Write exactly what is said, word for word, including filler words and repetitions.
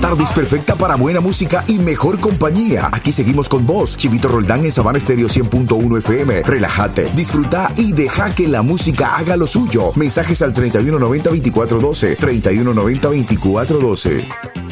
tarde es perfecta para buena música y mejor compañía. Aquí seguimos con vos, Chivito Roldán en Sabana Estéreo cien punto uno F M. Relájate, disfruta y deja que la música haga lo suyo. Mensajes al treinta y uno noventa veinticuatro doce, treinta y uno noventa veinticuatro doce.